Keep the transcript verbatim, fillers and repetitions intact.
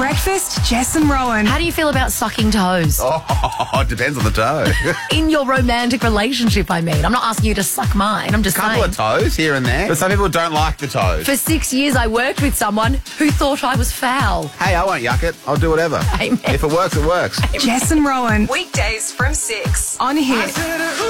Breakfast, Jess and Rowan. How do you feel about sucking toes? Oh, it depends on the toe. In your romantic relationship, I mean. I'm not asking you to suck mine. I'm just A couple saying. of toes here and there. But some people don't like the toes. For six years, I worked with someone who thought I was foul. Hey, I won't yuck it. I'll do whatever. Amen. If it works, it works. Jess and Rowan. Weekdays from six on Hit.